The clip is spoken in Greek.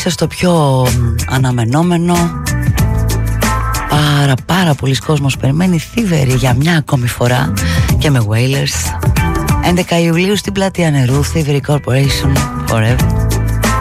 μέσα στο πιο αναμενόμενο, πάρα πολλοί κόσμος περιμένει, Θήβερη για μια ακόμη φορά και με Wailers. 11 Ιουλίου στην Πλατεία Νερού, Thievery Corporation Forever.